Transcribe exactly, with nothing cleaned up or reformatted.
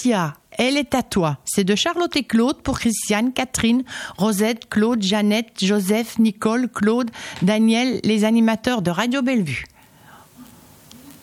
Sia, elle est à toi. C'est de Charlotte et Claude pour Christiane, Catherine, Rosette, Claude, Jeannette, Joseph, Nicole, Claude, Daniel, les animateurs de Radio Bellevue.